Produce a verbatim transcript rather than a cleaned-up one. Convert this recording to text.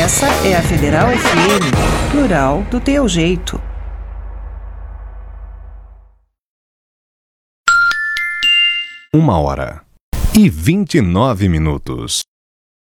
Essa é a Federal F M, plural do teu jeito. Uma hora e vinte e nove minutos.